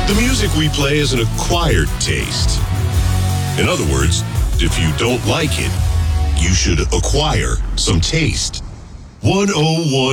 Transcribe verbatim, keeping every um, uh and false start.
The music we play is an acquired taste. In other words, if you don't like it, you should acquire some taste. one oh one